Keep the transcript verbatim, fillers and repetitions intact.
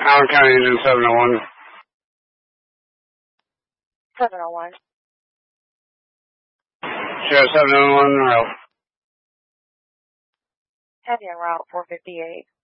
Allen County Engine seven oh one. seven oh one. Sheriff seven oh one route. Heavy on route four fifty-eight.